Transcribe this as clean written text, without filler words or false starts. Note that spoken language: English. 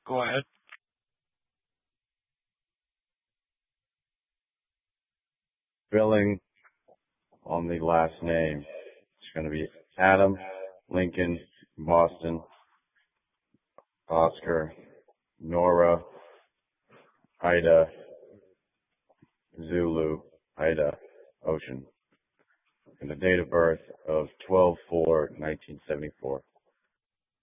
Go ahead. Spelling on the last name. It's going to be Adam, Lincoln, Boston, Oscar, Nora, Ida, Zulu, Ida, Ocean. And the date of birth of 12/4/1974.